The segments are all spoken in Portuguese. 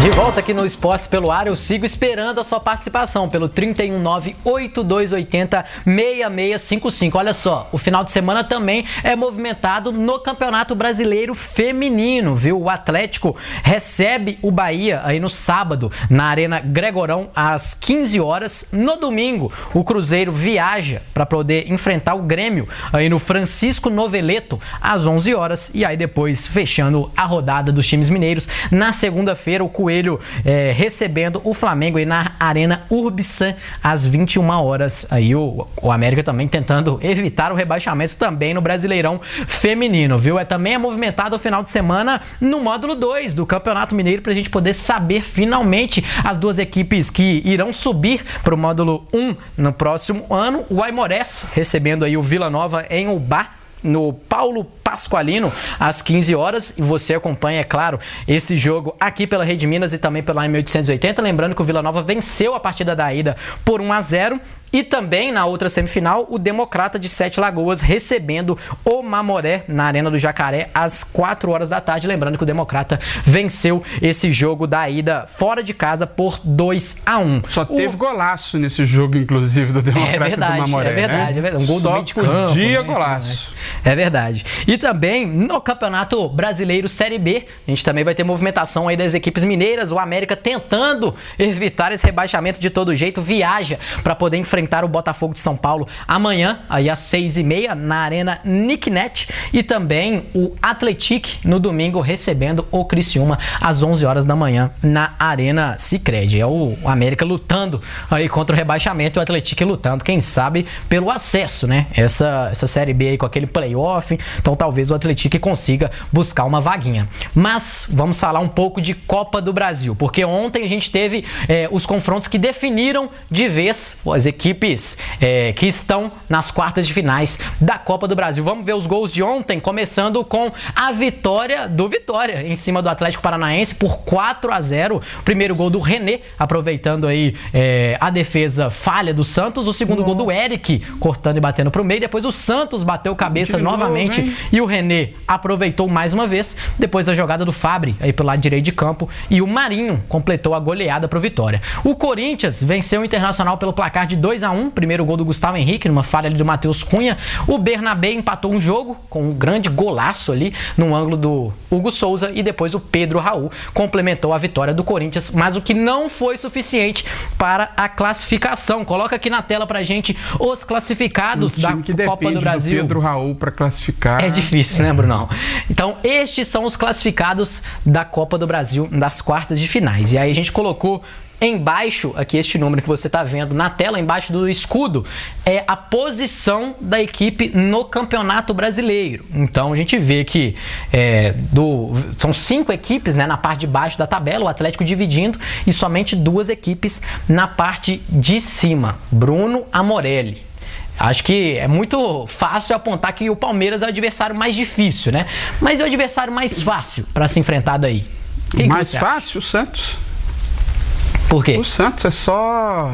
De volta aqui no Esporte pelo Ar, eu sigo esperando a sua participação pelo 319-8280-6655. Olha só, o final de semana também é movimentado no Campeonato Brasileiro Feminino, viu? O Atlético recebe o Bahia aí no sábado, na Arena Gregorão, às 15 horas. No domingo, o Cruzeiro viaja para poder enfrentar o Grêmio aí no Francisco Noveleto, às 11 horas. E aí depois, fechando a rodada dos times mineiros, na segunda-feira, o Coelho recebendo o Flamengo aí na Arena Urbissan às 21 horas. Aí o América também tentando evitar o rebaixamento também no Brasileirão Feminino, viu? Também é movimentado o final de semana no módulo 2 do Campeonato Mineiro, pra gente poder saber finalmente as duas equipes que irão subir pro módulo 1 no próximo ano. O Aimorés recebendo aí o Vila Nova em Ubá, no Paulo Pasqualino, às 15 horas. E você acompanha, é claro, esse jogo aqui pela Rede Minas e também pela AM880. Lembrando que o Vila Nova venceu a partida da ida por 1-0. E também, na outra semifinal, o Democrata de Sete Lagoas recebendo o Mamoré na Arena do Jacaré às 4 horas da tarde. Lembrando que o Democrata venceu esse jogo da ida fora de casa por 2-1. Só teve golaço nesse jogo, inclusive, do Democrata e do Mamoré. É verdade. Um gol do meio de campo. Só podia golaço. É verdade. E também no Campeonato Brasileiro Série B, a gente também vai ter movimentação aí das equipes mineiras. O América tentando evitar esse rebaixamento de todo jeito, viaja para poder enfrentar o Botafogo de São Paulo amanhã, aí às 6h30, na Arena Nicknet. E também o Atlético no domingo recebendo o Criciúma às 11 horas da manhã na Arena Sicredi. É o América lutando aí contra o rebaixamento e o Atlético lutando, quem sabe, pelo acesso, né? Essa Série B aí com aquele playoff, então talvez o Atlético consiga buscar uma vaguinha. Mas vamos falar um pouco de Copa do Brasil, porque ontem a gente teve os confrontos que definiram de vez as equipes que estão nas quartas de finais da Copa do Brasil. Vamos ver os gols de ontem, começando com a vitória do Vitória em cima do Atlético Paranaense por 4-0. O primeiro gol do René, aproveitando aí a defesa falha do Santos. O segundo gol do Eric, cortando e batendo pro meio. Depois o Santos bateu cabeça novamente e o René aproveitou mais uma vez. Depois da jogada do Fabri aí pelo lado direito de campo, e o Marinho completou a goleada pro Vitória. O Corinthians venceu o Internacional pelo placar de 2-1. Primeiro gol do Gustavo Henrique, numa falha ali do Matheus Cunha. O Bernabé empatou um jogo com um grande golaço ali no ângulo do Hugo Souza, e depois o Pedro Raul complementou a vitória do Corinthians, mas o que não foi suficiente para a classificação. Coloca aqui na tela pra gente os classificados da Copa do Brasil. Do Pedro Raul para classificar. É difícil, né, Brunão? Então, estes são os classificados da Copa do Brasil das quartas de finais. E aí a gente colocou embaixo, aqui este número que você está vendo na tela, embaixo do escudo, é a posição da equipe no Campeonato Brasileiro. Então a gente vê que são 5 equipes, né, na parte de baixo da tabela, o Atlético dividindo, e somente 2 equipes na parte de cima. Bruno Amorelli. Acho que é muito fácil apontar que o Palmeiras é o adversário mais difícil, né? Mas é o adversário mais fácil para ser enfrentado aí. Mais fácil, o Santos. Por quê? O Santos é só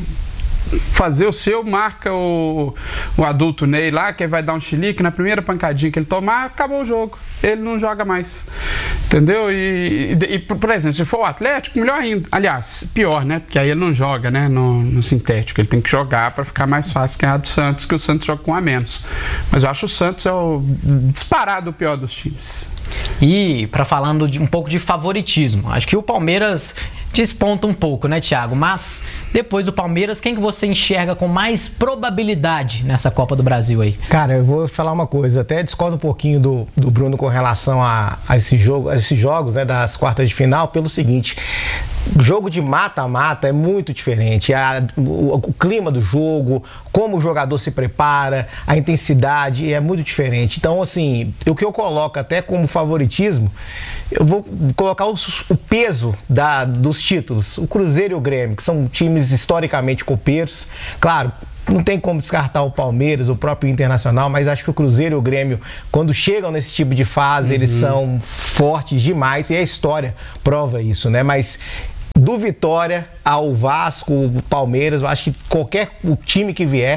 fazer o seu, marca o adulto Ney lá, que vai dar um chilique, na primeira pancadinha que ele tomar, acabou o jogo. Ele não joga mais. Entendeu? E por exemplo, se for o Atlético, melhor ainda. Aliás, pior, né? Porque aí ele não joga, né? No sintético. Ele tem que jogar para ficar mais fácil ganhar do Santos, que o Santos joga com a menos. Mas eu acho o Santos o disparado o pior dos times. E para falando um pouco de favoritismo, acho que o Palmeiras desponta um pouco, né, Thiago? Mas depois do Palmeiras, quem que você enxerga com mais probabilidade nessa Copa do Brasil aí? Cara, eu vou falar uma coisa, até discordo um pouquinho do Bruno com relação a esses jogos, né, das quartas de final, pelo seguinte: jogo de mata-mata é muito diferente. O clima do jogo, como o jogador se prepara, a intensidade é muito diferente. Então, assim, o que eu coloco até como favoritismo, eu vou colocar o peso dos títulos. O Cruzeiro e o Grêmio, que são times historicamente copeiros. Claro, não tem como descartar o Palmeiras, o próprio Internacional, mas acho que o Cruzeiro e o Grêmio, quando chegam nesse tipo de fase, eles são fortes demais, e a história prova isso, né? Mas do Vitória ao Vasco, o Palmeiras, eu acho que qualquer time que vier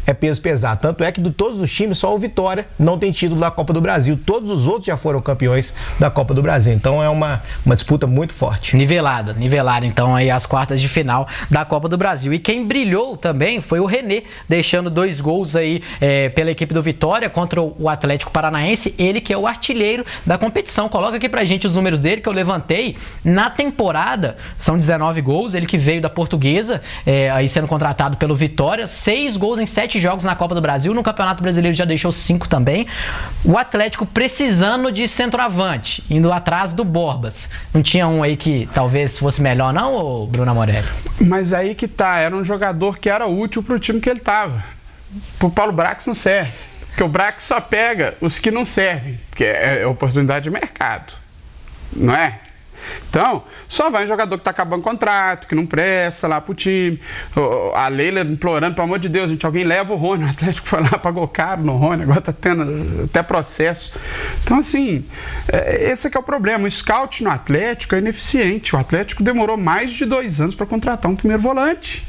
é peso pesado. Tanto é que de todos os times, só o Vitória não tem título da Copa do Brasil. Todos os outros já foram campeões da Copa do Brasil. Então é uma disputa muito forte. Nivelada então aí as quartas de final da Copa do Brasil. E quem brilhou também foi o René, deixando 2 gols aí pela equipe do Vitória contra o Atlético Paranaense. Ele que é o artilheiro da competição. Coloca aqui pra gente os números dele que eu levantei. Na temporada, são 19 gols. Ele que veio da Portuguesa, aí sendo contratado pelo Vitória. 6 gols em 7 jogos na Copa do Brasil. No Campeonato Brasileiro já deixou 5 também. O Atlético precisando de centroavante, indo atrás do Borbas. Não tinha um aí que talvez fosse melhor não, ou Bruno Morelli? Mas aí que tá, era um jogador que era útil pro time que ele tava. Pro Paulo Brax não serve. Porque o Brax só pega os que não servem, porque é oportunidade de mercado, não é? Então, só vai um jogador que tá acabando o contrato, que não presta lá pro time. A Leila implorando, pelo amor de Deus, gente, alguém leva o Rony. O Atlético foi lá, pagou caro no Rony, agora tá tendo até processo. Então, assim, esse é que é o problema. O scout no Atlético é ineficiente. O Atlético demorou mais de 2 anos para contratar um primeiro volante.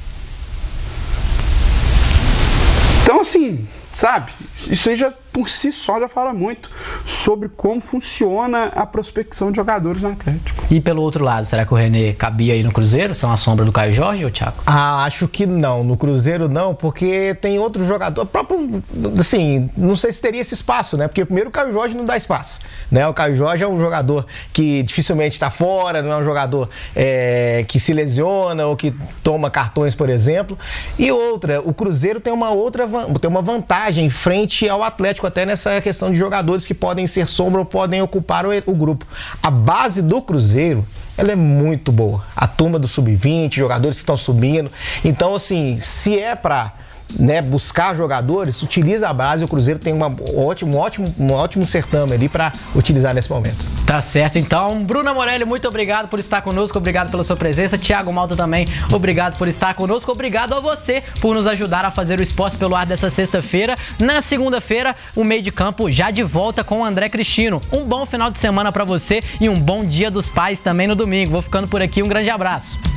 Então, assim, sabe, isso aí já por si só já fala muito sobre como funciona a prospecção de jogadores no Atlético. E pelo outro lado, será que o René cabia aí no Cruzeiro? São a sombra do Caio Jorge ou Thiago? Acho que não, no Cruzeiro não, porque tem outro jogador, próprio, assim, não sei se teria esse espaço, né? Porque primeiro o Caio Jorge não dá espaço, né? O Caio Jorge é um jogador que dificilmente está fora, não é um jogador que se lesiona ou que toma cartões, por exemplo. E outra, o Cruzeiro tem uma vantagem frente ao Atlético, até nessa questão de jogadores que podem ser sombra ou podem ocupar o grupo. A base do Cruzeiro, ela é muito boa. A turma do Sub-20, jogadores que estão subindo. Então, assim, se é para buscar jogadores, utiliza a base. O Cruzeiro tem um ótimo certame ali para utilizar nesse momento. Tá certo, então. Bruno Morelli, muito obrigado por estar conosco, obrigado pela sua presença. Thiago Malta também, obrigado por estar conosco. Obrigado a você por nos ajudar a fazer o Esporte pelo Ar dessa sexta-feira. Na segunda-feira, o Meio de Campo já de volta com o André Cristino. Um bom final de semana para você e um bom Dia dos Pais também no domingo. Vou ficando por aqui, um grande abraço.